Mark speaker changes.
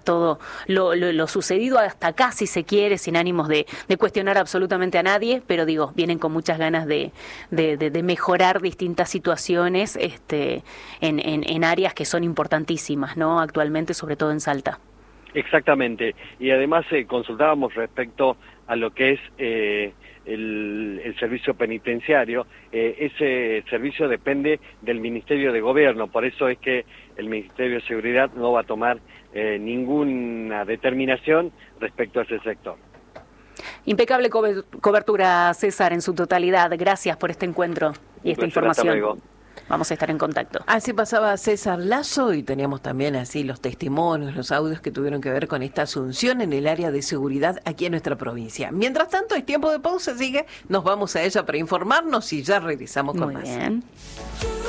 Speaker 1: todo lo sucedido hasta acá, si se quiere, sin ánimos de cuestionar absolutamente a nadie, pero digo, vienen con muchas ganas de mejorar distintas situaciones en áreas que son importantísimas, ¿no? Actualmente, sobre todo en Salta.
Speaker 2: Exactamente, y además consultábamos respecto a lo que es el servicio penitenciario. Ese servicio depende del Ministerio de Gobierno, por eso es que el Ministerio de Seguridad no va a tomar ninguna determinación respecto a ese sector.
Speaker 1: Impecable cobertura, César, en su totalidad. Gracias por este encuentro y esta información.
Speaker 2: Hasta luego.
Speaker 1: Vamos a estar en contacto.
Speaker 3: Así pasaba César Lazo y teníamos también así los testimonios, los audios que tuvieron que ver con esta asunción en el área de seguridad aquí en nuestra provincia. Mientras tanto, es tiempo de pausa, así que nos vamos a ella para informarnos y ya regresamos con más.
Speaker 1: Muy bien.